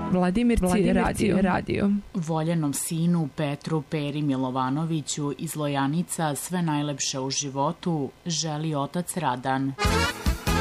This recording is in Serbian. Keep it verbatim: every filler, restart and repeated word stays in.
Vladimir radio. radio. Voljenom sinu Petru Peri Milovanoviću iz Lojanica sve najlepše u životu želi otac Radan.